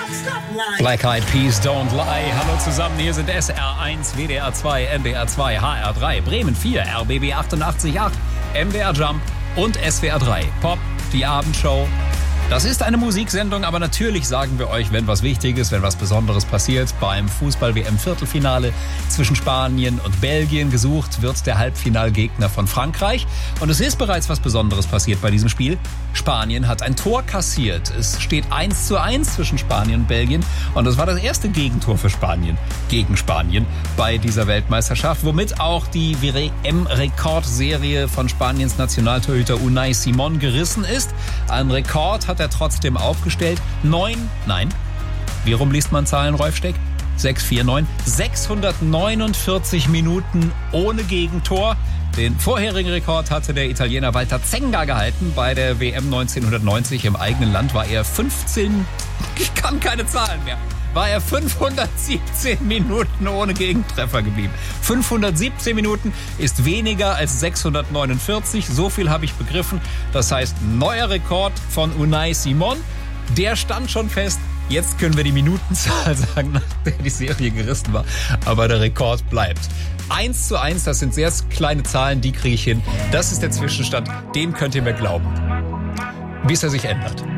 Black Eyed Peas, Don't Lie. Hallo zusammen, hier sind SR1, WDR 2, NDR 2, HR 3, Bremen 4, RBB 88.8, MDR Jump und SWR 3. Pop, die Abendshow. Das ist eine Musiksendung, aber natürlich sagen wir euch, wenn was Wichtiges, wenn was Besonderes passiert. Beim Fußball-WM-Viertelfinale zwischen Spanien und Belgien gesucht wird der Halbfinalgegner von Frankreich. Und es ist bereits was Besonderes passiert bei diesem Spiel. Spanien hat ein Tor kassiert. Es steht 1:1 zwischen Spanien und Belgien. Und das war das erste Gegentor für Spanien gegen Spanien bei dieser Weltmeisterschaft, womit auch die WM-Rekordserie von Spaniens Nationaltorhüter Unai Simón gerissen ist. Ein Rekord hat er trotzdem aufgestellt. Wie rum liest man Zahlen, Rolf Steck? 649 Minuten ohne Gegentor. Den vorherigen Rekord hatte der Italiener Walter Zenga gehalten. Bei der WM 1990 im eigenen Land war er 517 Minuten ohne Gegentreffer geblieben. 517 Minuten ist weniger als 649. So viel habe ich begriffen. Das heißt, neuer Rekord von Unai Simón. Der stand schon fest. Jetzt können wir die Minutenzahl sagen, nachdem die Serie gerissen war. Aber der Rekord bleibt. 1:1, das sind sehr kleine Zahlen, die kriege ich hin. Das ist der Zwischenstand. Den könnt ihr mir glauben. Bis er sich ändert.